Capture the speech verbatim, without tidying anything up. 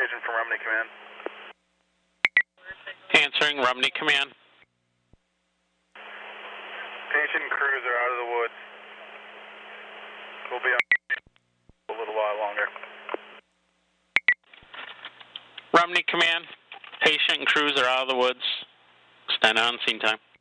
location from Romney Command. Answering Romney Command. Patient and crews are out of the woods. We'll be on a little while longer. Romney Command. Patient and crews are out of the woods. Extend on scene time.